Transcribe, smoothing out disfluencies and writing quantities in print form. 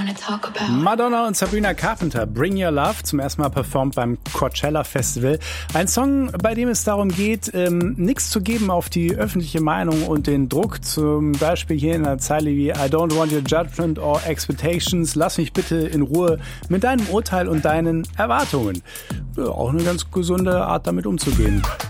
Madonna und Sabrina Carpenter, Bring Your Love, zum ersten Mal performt beim Coachella Festival. Ein Song, bei dem es darum geht, nichts zu geben auf die öffentliche Meinung und den Druck. Zum Beispiel hier in einer Zeile wie I don't want your judgment or expectations. Lass mich bitte in Ruhe mit deinem Urteil und deinen Erwartungen. Ja, auch eine ganz gesunde Art, damit umzugehen.